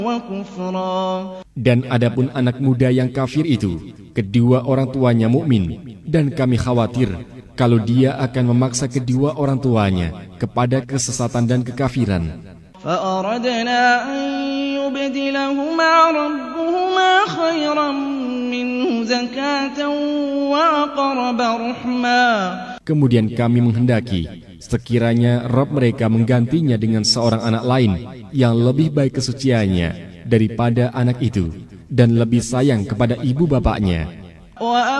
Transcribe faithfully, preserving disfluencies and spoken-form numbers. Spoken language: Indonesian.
وكفرا. Dan adapun anak muda yang kafir itu, kedua orang tuanya mukmin, dan kami khawatir kalau dia akan memaksa kedua orang tuanya kepada kesesatan dan kekafiran. فأردنا أن يبدلهما ربهما خيرا منه زكاة وأقرب رحما. Kemudian kami menghendaki sekiranya Rabb mereka menggantinya dengan seorang anak lain yang lebih baik kesuciannya daripada anak itu dan lebih sayang kepada ibu bapaknya.